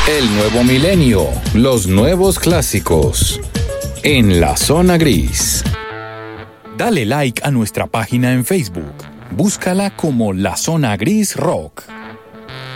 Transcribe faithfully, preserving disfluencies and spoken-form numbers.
El nuevo milenio, los nuevos clásicos. En la zona gris. Dale like a nuestra página en Facebook. Búscala como La Zona Gris Rock.